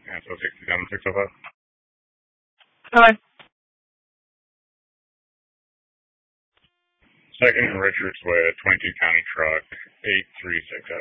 And so 67605. Hello. Second and Richards with 22 County Truck 836